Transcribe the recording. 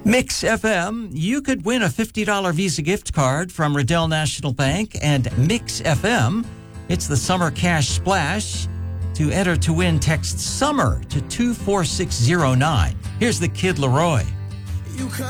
Mix FM, you could win a $50 Visa gift card from Riddell National Bank and Mix FM. It's the Summer Cash Splash. To enter to win, text SUMMER to 24609. Here's the Kid Laroi.